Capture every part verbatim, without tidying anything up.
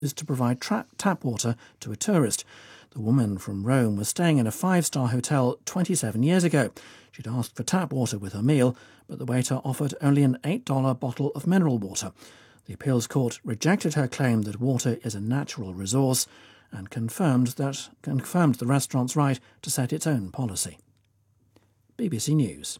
is to provide tra- tap water to a tourist. The woman from Rome was staying in a five-star hotel twenty-seven years ago. She'd asked for tap water with her meal, but the waiter offered only an eight dollar bottle of mineral water. The appeals court rejected her claim that water is a natural resource and confirmed that confirmed the restaurant's right to set its own policy. B B C News.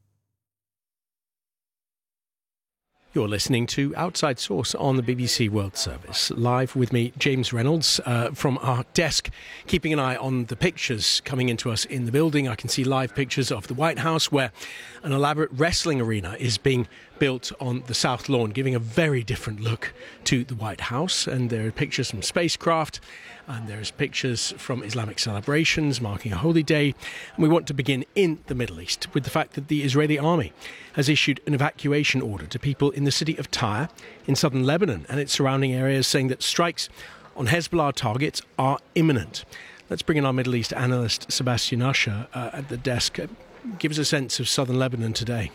You're listening to Outside Source on the B B C World Service. Live with me, James Reynolds, uh, from our desk, keeping an eye on the pictures coming into us in the building. I can see live pictures of the White House, where an elaborate wrestling arena is being built on the South Lawn, giving a very different look to the White House. And there are pictures from spacecraft, and there's pictures from Islamic celebrations marking a holy day. And we want to begin in the Middle East with the fact that the Israeli army has issued an evacuation order to people in the city of Tyre in southern Lebanon and its surrounding areas, saying that strikes on Hezbollah targets are imminent. Let's bring in our Middle East analyst, Sebastian Usher, uh, at the desk. Uh, give us a sense of southern Lebanon today.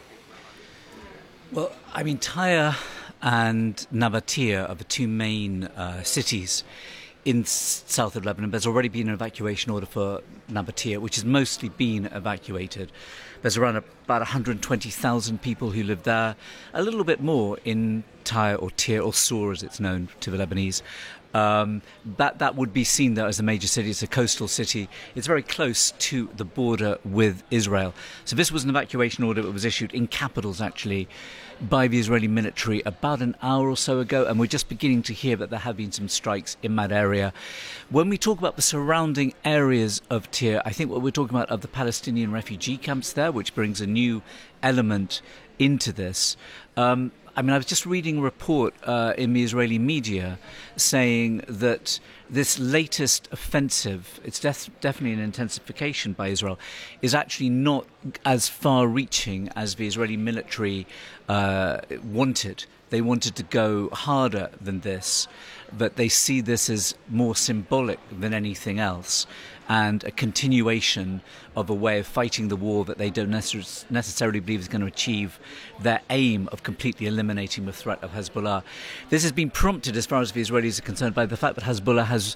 Well, I mean, Tyre and Nabatea are the two main uh, cities in south of Lebanon. There's already been an evacuation order for Nabatea, which has mostly been evacuated. There's around about one hundred twenty thousand people who live there, a little bit more in Tyre or Tyre or Sur, as it's known to the Lebanese. Um, that that would be seen there as a major city. It's a coastal city. It's very close to the border with Israel. So this was an evacuation order that was issued in capitals, actually, by the Israeli military about an hour or so ago, and we're just beginning to hear that there have been some strikes in that area. When we talk about the surrounding areas of Tyre, I think what we're talking about are the Palestinian refugee camps there, which brings a new element into this. Um, I mean, I was just reading a report uh, in the Israeli media saying that this latest offensive, it's def- definitely an intensification by Israel, is actually not as far-reaching as the Israeli military uh, wanted. They wanted to go harder than this, but they see this as more symbolic than anything else, and a continuation of a way of fighting the war that they don't necess- necessarily believe is going to achieve their aim of completely eliminating the threat of Hezbollah. This has been prompted, as far as the Israelis are concerned, by the fact that Hezbollah has,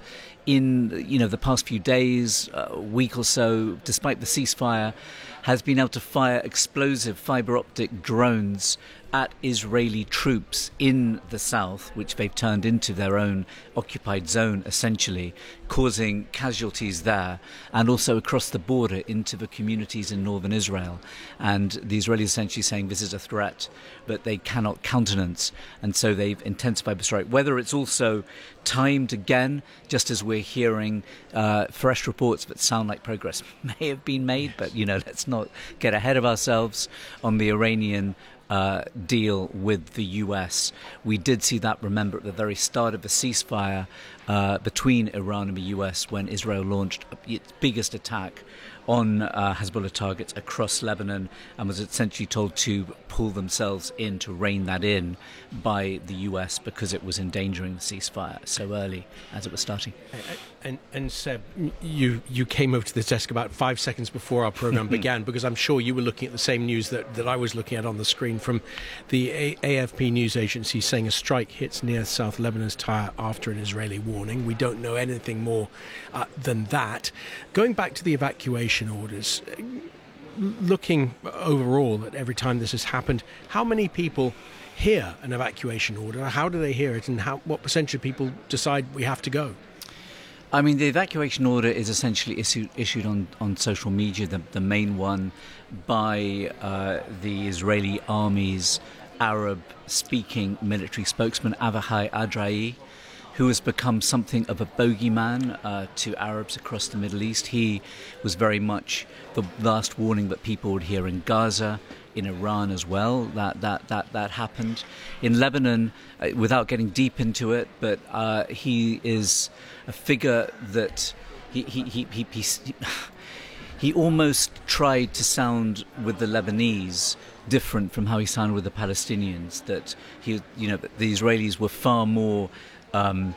in you know the past few days, a uh, week or so, despite the ceasefire, has been able to fire explosive fibre optic drones at Israeli troops in the south, which they've turned into their own occupied zone, essentially, causing casualties there, and also across the border into the communities in northern Israel. And the Israelis essentially saying this is a threat that they cannot countenance, and so they've intensified the strike. Whether it's also timed again, just as we're hearing uh, fresh reports that sound like progress may have been made, but, you know, let's not get ahead of ourselves on the Iranian Uh, deal with the U S. We did see that, remember, at the very start of the ceasefire uh, between Iran and the U S when Israel launched its biggest attack on uh, Hezbollah targets across Lebanon and was essentially told to pull themselves in, to rein that in by the U S because it was endangering the ceasefire so early as it was starting. And, and Seb, you, you came over to this desk about five seconds before our programme began, because I'm sure you were looking at the same news that, that I was looking at on the screen from the A- AFP news agency, saying a strike hits near South Lebanon's Tyre after an Israeli warning. We don't know anything more uh, than that. Going back to the evacuation orders, looking overall at every time this has happened, how many people hear an evacuation order? How do they hear it, and how, what percentage of people decide we have to go? I mean, the evacuation order is essentially issued, issued on, on social media, the, the main one by uh, the Israeli army's Arab-speaking military spokesman, Avihai Adrai, who has become something of a bogeyman uh, to Arabs across the Middle East. He was very much the last warning that people would hear in Gaza, in Iran as well, that that that, that happened. In Lebanon, uh, without getting deep into it, but uh, he is a figure that he he he he, he, he he almost tried to sound with the Lebanese different from how he sounded with the Palestinians. That he, you know, the Israelis were far more Um,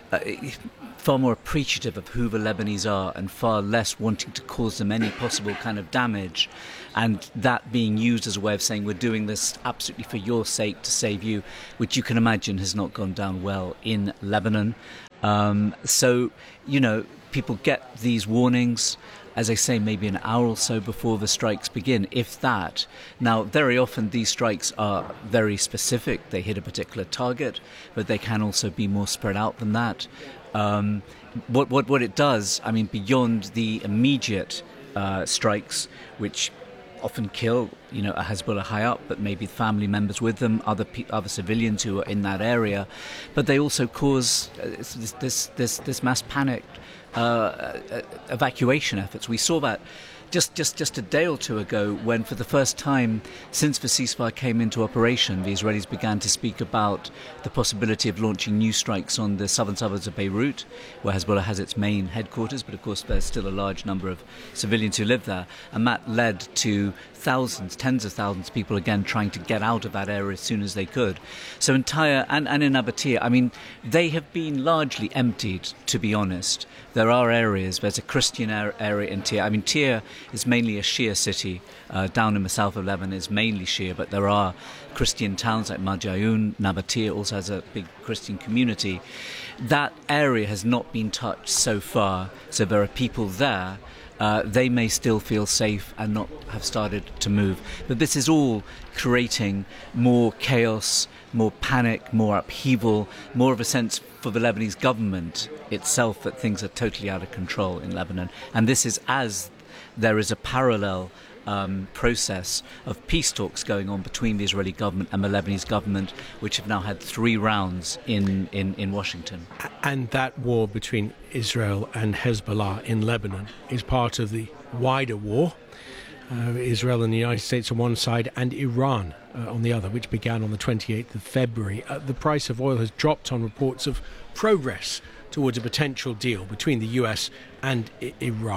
uh, far more appreciative of who the Lebanese are and far less wanting to cause them any possible kind of damage, and that being used as a way of saying we're doing this absolutely for your sake to save you, which you can imagine has not gone down well in Lebanon. Um, so, you know, people get these warnings, as I say, maybe an hour or so before the strikes begin, if that. Now, very often these strikes are very specific. They hit a particular target, but they can also be more spread out than that. Um, what, what, what it does, I mean, beyond the immediate uh, strikes, which often kill, you know, a Hezbollah high up, but maybe family members with them, other pe- other civilians who are in that area, but they also cause uh, this, this this this mass panic uh, uh, evacuation efforts. We saw that just just just a day or two ago, when for the first time since the ceasefire came into operation, the Israelis began to speak about the possibility of launching new strikes on the southern suburbs of Beirut, where Hezbollah has its main headquarters, but of course there's still a large number of civilians who live there, and that led to thousands, tens of thousands of people again trying to get out of that area as soon as they could. So entire, and, and in Nabatea, I mean, they have been largely emptied, to be honest. There are areas, there's a Christian area in Tyre. I mean, Tyre is mainly a Shia city. Uh, down in the south of Lebanon is mainly Shia, but there are Christian towns like Marjayoun. Nabatea also has a big Christian community. That area has not been touched so far, so there are people there. Uh, they may still feel safe and not have started to move. But this is all creating more chaos, more panic, more upheaval, more of a sense for the Lebanese government itself that things are totally out of control in Lebanon. And this is as there is a parallel um, process of peace talks going on between the Israeli government and the Lebanese government, which have now had three rounds in, in, in Washington. And that war between Israel and Hezbollah in Lebanon is part of the wider war. Uh, Israel and the United States on one side and Iran uh, on the other, which began on the twenty-eighth of February. Uh, the price of oil has dropped on reports of progress towards a potential deal between the U S and I-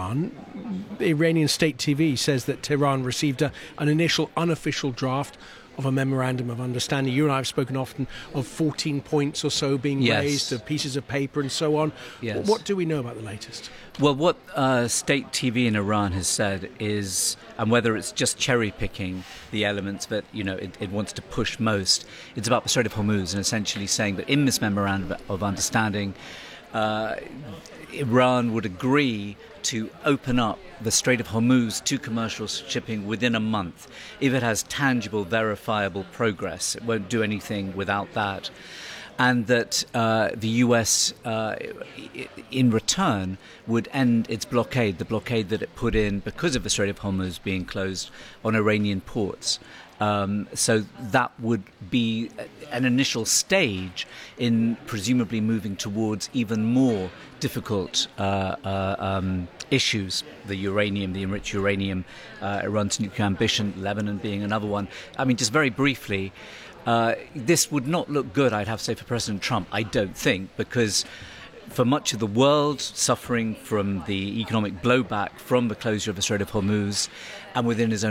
Iran. The Iranian state T V says that Tehran received a, an initial unofficial draft of a memorandum of understanding. You and I have spoken often of fourteen points or so being yes. raised, of pieces of paper and so on. Yes. What do we know about the latest? Well, what uh, state T V in Iran has said is, and whether it's just cherry-picking the elements that, you know, it, it wants to push most, it's about the Strait of Hormuz, and essentially saying that in this memorandum of understanding, uh, Iran would agree to open up the Strait of Hormuz to commercial shipping within a month if it has tangible, verifiable progress. It won't do anything without that. And that uh, the U S, uh, in return, would end its blockade, the blockade that it put in because of the Strait of Hormuz being closed on Iranian ports. Um, so that would be an initial stage in presumably moving towards even more difficult uh, uh, um, issues, the uranium, the enriched uranium, uh, Iran's nuclear ambition, Lebanon being another one. I mean, just very briefly, uh, this would not look good, I'd have to say, for President Trump, I don't think, because for much of the world suffering from the economic blowback from the closure of the Strait of Hormuz, and within his own